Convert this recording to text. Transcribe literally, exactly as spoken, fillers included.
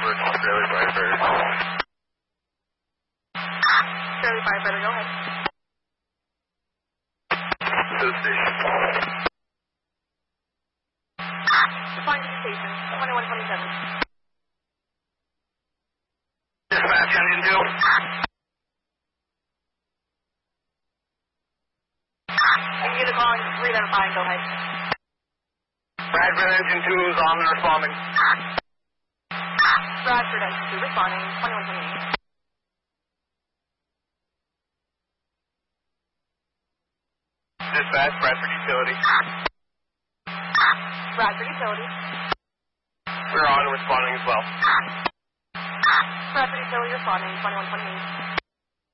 over to Shirley Firefighter. Shirley Firefighter, go ahead. To the station. Respond to the station, twenty-one twenty-seven. Dispatch, engine two. And you get a call and re-identify and go ahead. Bradford engine two is on and responding. Bradford engine two responding, twenty-one twenty-eight. Dispatch, Bradford Utility. Bradford Utility. We're on and responding as well. Bradford Utility responding, twenty-one twenty-eight.